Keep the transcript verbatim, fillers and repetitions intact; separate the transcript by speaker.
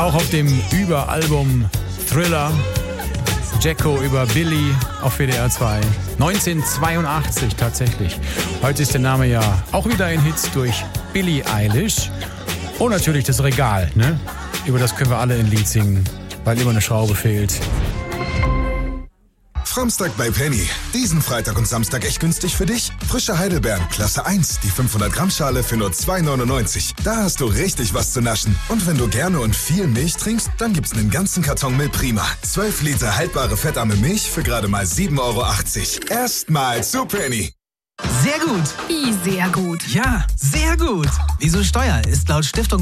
Speaker 1: Auch auf dem Überalbum Thriller. Jacko über Billy auf W D R zwei. neunzehnhundertzweiundachtzig tatsächlich. Heute ist der Name ja auch wieder ein Hit durch Billie Eilish. Und natürlich das Regal, ne? Über das können wir alle ein Lied singen, weil immer eine Schraube fehlt.
Speaker 2: Framstag bei Penny. Diesen Freitag und Samstag echt günstig für dich. Frische Heidelbeeren, Klasse eins, die fünfhundert Gramm Schale für nur zwei neunundneunzig. Da hast du richtig was zu naschen. Und wenn du gerne und viel Milch trinkst, dann gibt's einen ganzen Karton Milprima. zwölf Liter haltbare fettarme Milch für gerade mal sieben Euro achtzig. Erstmal zu Penny.
Speaker 3: Sehr gut.
Speaker 4: Wie sehr gut?
Speaker 3: Ja, sehr gut. Wieso Steuer ist laut Stiftung